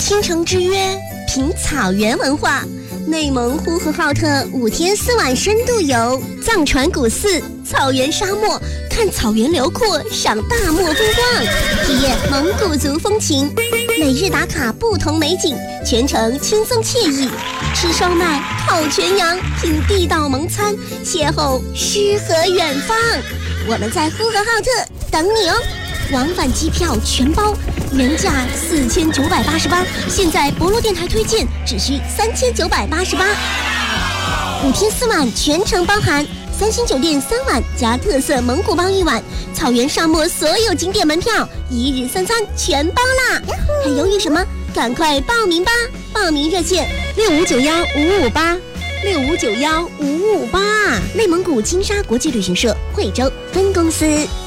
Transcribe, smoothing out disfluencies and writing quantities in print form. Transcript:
倾城之约，品草原文化。内蒙呼和浩特5天4晚深度游，藏传古寺、草原沙漠，看草原辽阔，赏大漠风光，体验蒙古族风情。每日打卡不同美景，全程轻松惬意。吃烧麦、烤全羊，品地道蒙餐，邂逅诗和远方。我们在呼和浩特等你哦！往返机票全包，原价4988，现在博洛电台推荐只需3988。5天4晚全程包含3星酒店3晚加特色蒙古包1晚，草原沙漠所有景点门票1日3餐全包啦！还犹豫什么？赶快报名吧！报名热线65915558，65915558。内蒙古金沙国际旅行社惠州分公司。